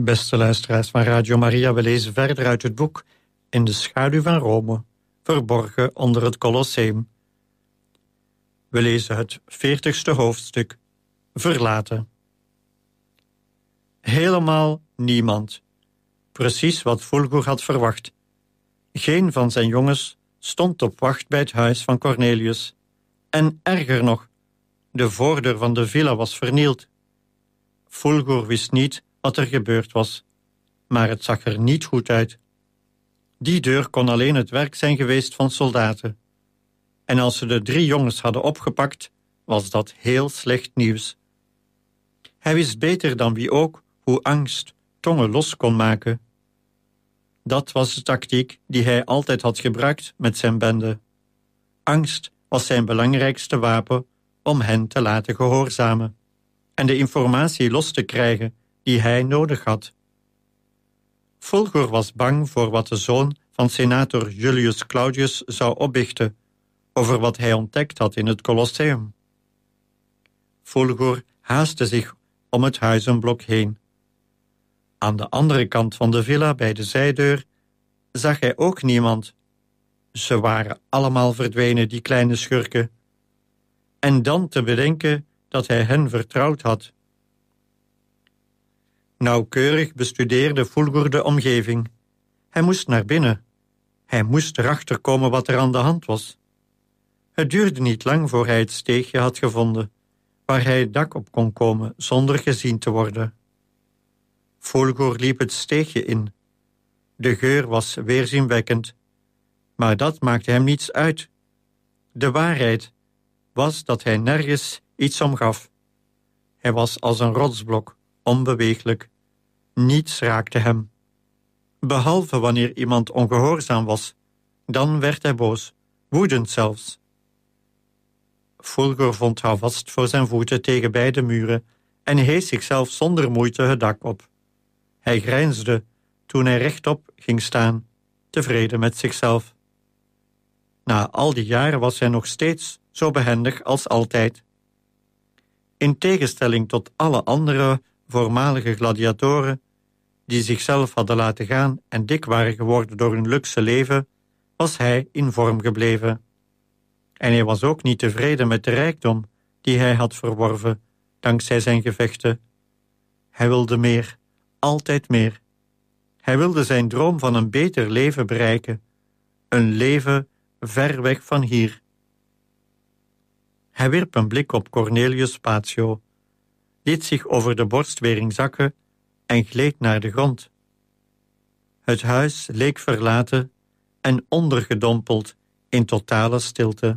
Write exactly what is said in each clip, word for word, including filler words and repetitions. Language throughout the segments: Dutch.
Beste luisteraars van Radio Maria, we lezen verder uit het boek In de schaduw van Rome, verborgen onder het Colosseum. We lezen het veertigste hoofdstuk, Verlaten. Helemaal niemand. Precies wat Fulgur had verwacht. Geen van zijn jongens stond op wacht bij het huis van Cornelius. En erger nog, de voordeur van de villa was vernield. Fulgur wist niet wat er gebeurd was, maar het zag er niet goed uit. Die deur kon alleen het werk zijn geweest van soldaten. En als ze de drie jongens hadden opgepakt, was dat heel slecht nieuws. Hij wist beter dan wie ook hoe angst tongen los kon maken. Dat was de tactiek die hij altijd had gebruikt met zijn bende. Angst was zijn belangrijkste wapen om hen te laten gehoorzamen en de informatie los te krijgen die hij nodig had. Fulgur was bang voor wat de zoon van senator Julius Claudius zou opbiechten over wat hij ontdekt had in het Colosseum. Fulgur haastte zich om het huizenblok heen. Aan de andere kant van de villa, bij de zijdeur, zag hij ook niemand. Ze waren allemaal verdwenen, die kleine schurken. En dan te bedenken dat hij hen vertrouwd had. Nauwkeurig bestudeerde Fulgur de omgeving. Hij moest naar binnen. Hij moest erachter komen wat er aan de hand was. Het duurde niet lang voor hij het steegje had gevonden, waar hij het dak op kon komen zonder gezien te worden. Fulgur liep het steegje in. De geur was weerzinwekkend, maar dat maakte hem niets uit. De waarheid was dat hij nergens iets om gaf. Hij was als een rotsblok, onbeweeglijk. Niets raakte hem. Behalve wanneer iemand ongehoorzaam was, dan werd hij boos, woedend zelfs. Fulgur vond houvast voor zijn voeten tegen beide muren en hees zichzelf zonder moeite het dak op. Hij grijnsde toen hij rechtop ging staan, tevreden met zichzelf. Na al die jaren was hij nog steeds zo behendig als altijd. In tegenstelling tot alle andere voormalige gladiatoren die zichzelf hadden laten gaan en dik waren geworden door hun luxe leven, was hij in vorm gebleven. En hij was ook niet tevreden met de rijkdom die hij had verworven, dankzij zijn gevechten. Hij wilde meer, altijd meer. Hij wilde zijn droom van een beter leven bereiken, een leven ver weg van hier. Hij wierp een blik op Cornelius Patio, liet zich over de borstwering zakken en gleed naar de grond. Het huis leek verlaten en ondergedompeld in totale stilte.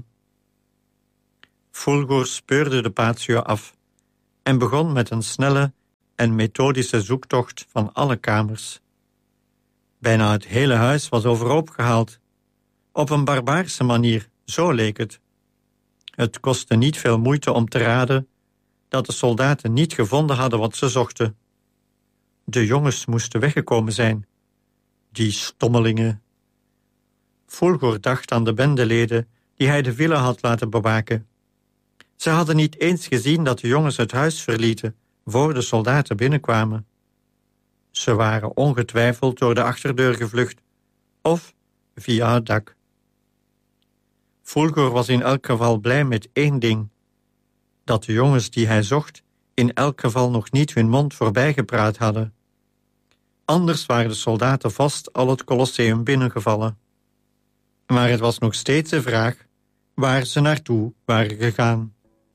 Fulgur speurde de patio af en begon met een snelle en methodische zoektocht van alle kamers. Bijna het hele huis was overhoop gehaald. Op een barbaarse manier, zo leek het. Het kostte niet veel moeite om te raden dat de soldaten niet gevonden hadden wat ze zochten. De jongens moesten weggekomen zijn. Die stommelingen. Fulgur dacht aan de bendeleden die hij de villa had laten bewaken. Ze hadden niet eens gezien dat de jongens het huis verlieten voor de soldaten binnenkwamen. Ze waren ongetwijfeld door de achterdeur gevlucht of via het dak. Fulgur was in elk geval blij met één ding: dat de jongens die hij zocht in elk geval nog niet hun mond voorbij gepraat hadden. Anders waren de soldaten vast al het Colosseum binnengevallen. Maar het was nog steeds de vraag waar ze naartoe waren gegaan.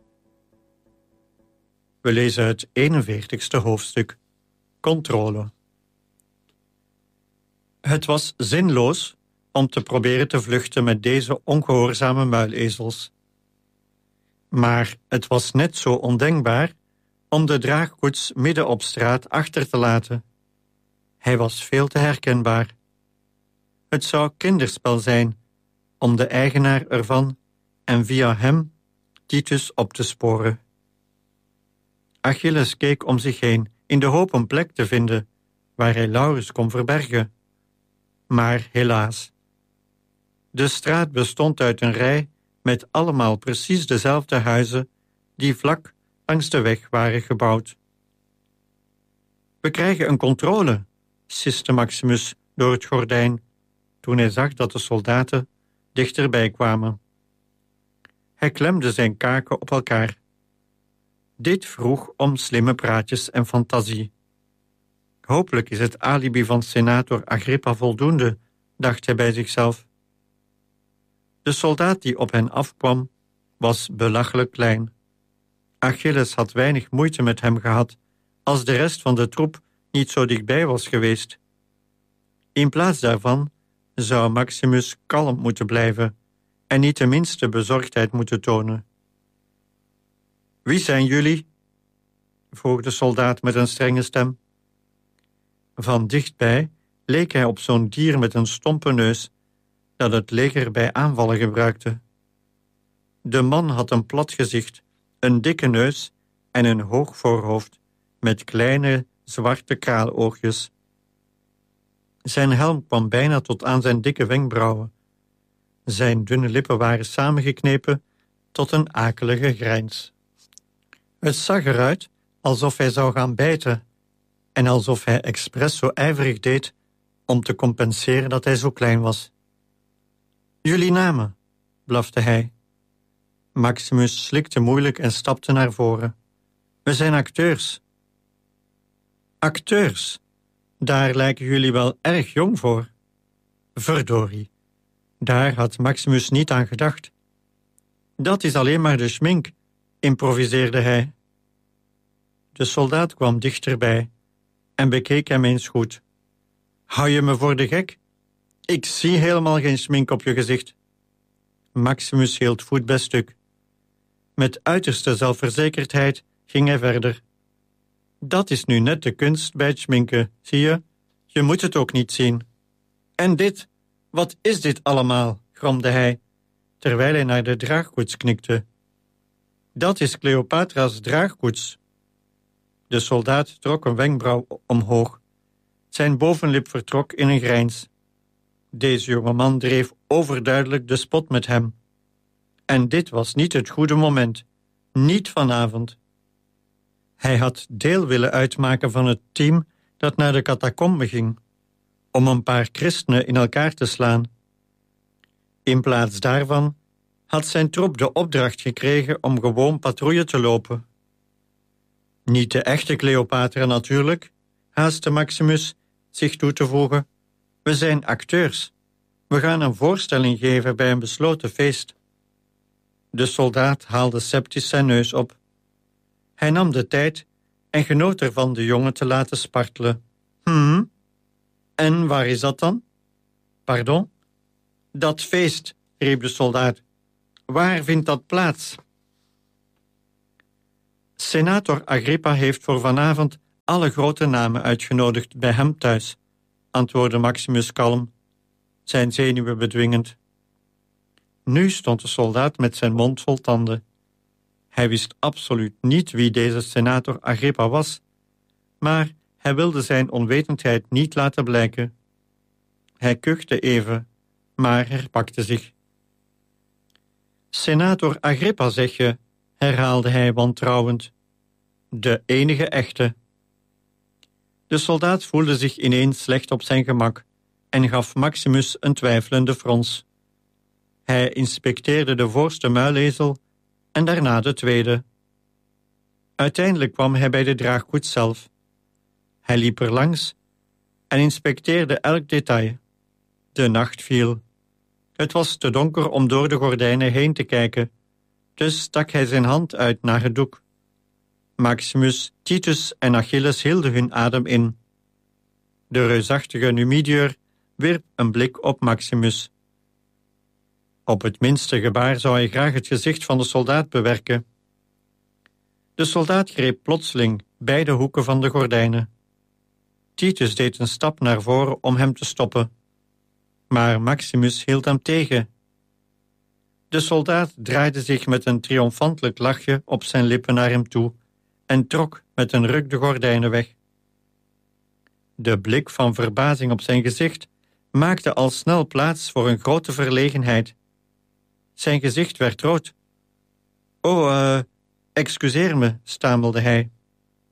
We lezen het eenenveertigste hoofdstuk, Controle. Het was zinloos om te proberen te vluchten met deze ongehoorzame muilezels. Maar het was net zo ondenkbaar om de draagkoets midden op straat achter te laten. Hij was veel te herkenbaar. Het zou kinderspel zijn om de eigenaar ervan en via hem Titus op te sporen. Achilles keek om zich heen in de hoop een plek te vinden waar hij Laurens kon verbergen. Maar helaas. De straat bestond uit een rij met allemaal precies dezelfde huizen die vlak langs de weg waren gebouwd. We krijgen een controle, siste Maximus door het gordijn, toen hij zag dat de soldaten dichterbij kwamen. Hij klemde zijn kaken op elkaar. Dit vroeg om slimme praatjes en fantasie. Hopelijk is het alibi van senator Agrippa voldoende, dacht hij bij zichzelf. De soldaat die op hen afkwam, was belachelijk klein. Achilles had weinig moeite met hem gehad, als de rest van de troep niet zo dichtbij was geweest. In plaats daarvan zou Maximus kalm moeten blijven en niet de minste bezorgdheid moeten tonen. Wie zijn jullie? Vroeg de soldaat met een strenge stem. Van dichtbij leek hij op zo'n dier met een stompe neus dat het leger bij aanvallen gebruikte. De man had een plat gezicht, een dikke neus en een hoog voorhoofd met kleine zwarte kraaloogjes. Zijn helm kwam bijna tot aan zijn dikke wenkbrauwen. Zijn dunne lippen waren samengeknepen tot een akelige grijns. Het zag eruit alsof hij zou gaan bijten en alsof hij expres zo ijverig deed om te compenseren dat hij zo klein was. Jullie namen, blafte hij. Maximus slikte moeilijk en stapte naar voren. We zijn acteurs. Acteurs? Daar lijken jullie wel erg jong voor. Verdorie, daar had Maximus niet aan gedacht. Dat is alleen maar de schmink, improviseerde hij. De soldaat kwam dichterbij en bekeek hem eens goed. Hou je me voor de gek? Ik zie helemaal geen schmink op je gezicht. Maximus hield voet bij stuk. Met uiterste zelfverzekerdheid ging hij verder. Dat is nu net de kunst bij het schminken, zie je? Je moet het ook niet zien. En dit, wat is dit allemaal? Gromde hij, terwijl hij naar de draagkoets knikte. Dat is Cleopatra's draagkoets. De soldaat trok een wenkbrauw omhoog. Zijn bovenlip vertrok in een grijns. Deze jonge man dreef overduidelijk de spot met hem. En dit was niet het goede moment. Niet vanavond. Hij had deel willen uitmaken van het team dat naar de catacombe ging, om een paar christenen in elkaar te slaan. In plaats daarvan had zijn troep de opdracht gekregen om gewoon patrouille te lopen. Niet de echte Cleopatra natuurlijk, haastte Maximus zich toe te voegen. We zijn acteurs. We gaan een voorstelling geven bij een besloten feest. De soldaat haalde sceptisch zijn neus op. Hij nam de tijd en genoot ervan de jongen te laten spartelen. Hm? En waar is dat dan? Pardon? Dat feest, riep de soldaat. Waar vindt dat plaats? Senator Agrippa heeft voor vanavond alle grote namen uitgenodigd bij hem thuis, antwoordde Maximus kalm, zijn zenuwen bedwingend. Nu stond de soldaat met zijn mond vol tanden. Hij wist absoluut niet wie deze senator Agrippa was, maar hij wilde zijn onwetendheid niet laten blijken. Hij kuchte even, maar herpakte zich. Senator Agrippa, zeg je, herhaalde hij wantrouwend. De enige echte. De soldaat voelde zich ineens slecht op zijn gemak en gaf Maximus een twijfelende frons. Hij inspecteerde de voorste muilezel en daarna de tweede. Uiteindelijk kwam hij bij de draagkoets zelf. Hij liep er langs en inspecteerde elk detail. De nacht viel. Het was te donker om door de gordijnen heen te kijken, dus stak hij zijn hand uit naar het doek. Maximus, Titus en Achilles hielden hun adem in. De reusachtige Numidiër wierp een blik op Maximus. Op het minste gebaar zou hij graag het gezicht van de soldaat bewerken. De soldaat greep plotseling beide hoeken van de gordijnen. Titus deed een stap naar voren om hem te stoppen, maar Maximus hield hem tegen. De soldaat draaide zich met een triomfantelijk lachje op zijn lippen naar hem toe en trok met een ruk de gordijnen weg. De blik van verbazing op zijn gezicht maakte al snel plaats voor een grote verlegenheid. Zijn gezicht werd rood. Oh, uh, excuseer me, stamelde hij.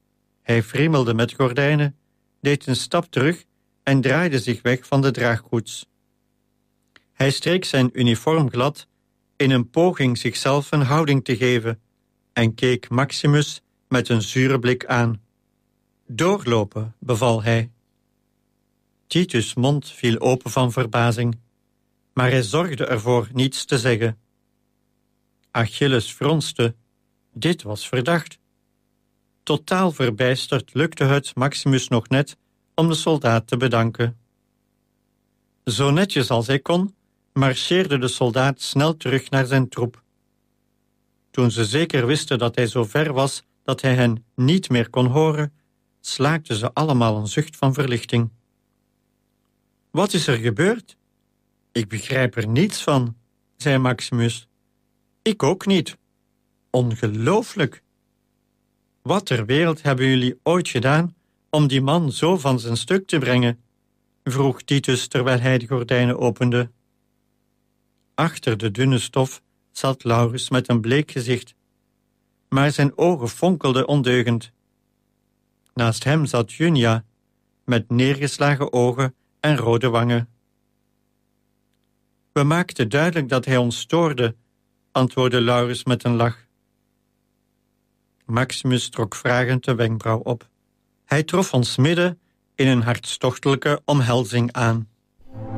Hij friemelde met gordijnen, deed een stap terug en draaide zich weg van de draagkoets. Hij streek zijn uniform glad in een poging zichzelf een houding te geven en keek Maximus met een zure blik aan. Doorlopen, beval hij. Titus' mond viel open van verbazing, maar hij zorgde ervoor niets te zeggen. Achilles fronste. Dit was verdacht. Totaal verbijsterd lukte het Maximus nog net om de soldaat te bedanken. Zo netjes als hij kon, marcheerde de soldaat snel terug naar zijn troep. Toen ze zeker wisten dat hij zo ver was dat hij hen niet meer kon horen, slaakten ze allemaal een zucht van verlichting. Wat is er gebeurd? Ik begrijp er niets van, zei Maximus. Ik ook niet. Ongelooflijk. Wat ter wereld hebben jullie ooit gedaan om die man zo van zijn stuk te brengen? Vroeg Titus terwijl hij de gordijnen opende. Achter de dunne stof zat Laurus met een bleek gezicht, maar zijn ogen fonkelden ondeugend. Naast hem zat Junia, met neergeslagen ogen en rode wangen. We maakten duidelijk dat hij ons stoorde, antwoordde Laurus met een lach. Maximus trok vragend de wenkbrauw op. Hij trof ons midden in een hartstochtelijke omhelzing aan.